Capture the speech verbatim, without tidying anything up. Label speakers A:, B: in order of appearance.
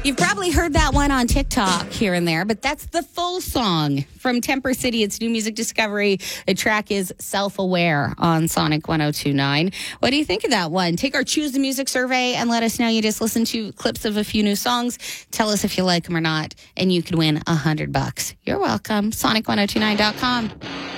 A: You've probably heard that one on TikTok here and there, but that's the full song from Temper City. It's new music discovery. The track is Self-Aware on Sonic one oh two point nine. What do you think of that one? Take our Choose the Music survey and let us know. You just listen to clips of a few new songs. Tell us if you like them or not, and you could win a hundred bucks. You're welcome. Sonic one oh two nine dot com.